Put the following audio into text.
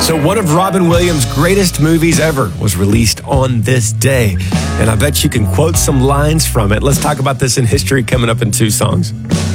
So one of Robin Williams' greatest movies ever was released on this day. And I bet you can quote some lines from it. Let's talk about this in history coming up in 2 songs.